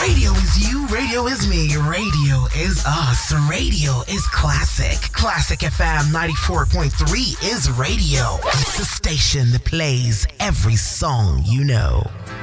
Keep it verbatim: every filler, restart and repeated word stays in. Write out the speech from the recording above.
Radio is you, radio is me, radio is us, radio is classic. Classic F M ninety-four point three is radio. The station that plays every song you know.